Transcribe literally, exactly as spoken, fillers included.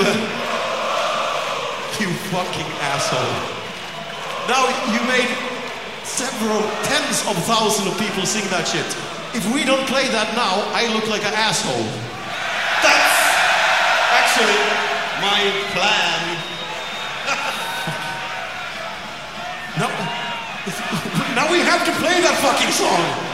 gentlemen. You fucking asshole. Now you made several tens of thousands of people sing that shit. If we don't play that now, I look like an asshole. That's actually my plan. No. Now we have to play that fucking song.